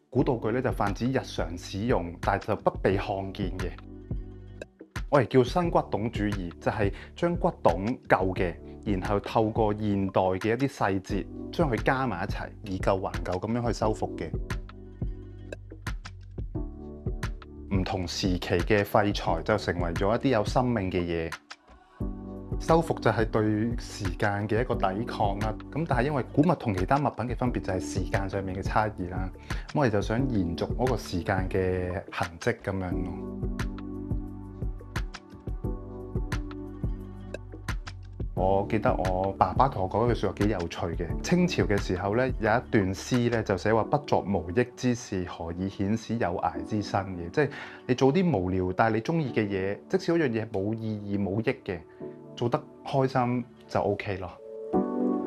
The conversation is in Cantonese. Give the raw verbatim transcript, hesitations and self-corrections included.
古道具咧就泛指日常使用，但就不被看見嘅。我哋叫新骨董主義，就係將骨董舊嘅，然後透過現代嘅一啲細節，將佢加埋一齊，以舊還舊咁樣去修復嘅。唔同時期嘅廢材就成為咗一啲有生命嘅嘢。修復就係對時間嘅一個抵抗啦。咁但係因為古物同其他物品嘅分別就係時間上面嘅差異啦。咁我哋就想延續嗰個時間嘅痕跡咁樣咯。我記得我爸爸同我講一句説話幾有趣嘅。清朝嘅時候咧，有一段詩咧就寫話：不作無益之事，何以顯示有涯之身嘅？即係你做啲無聊但係你中意嘅嘢，即使嗰樣嘢冇意義冇益嘅，做得開心就 OK 咯。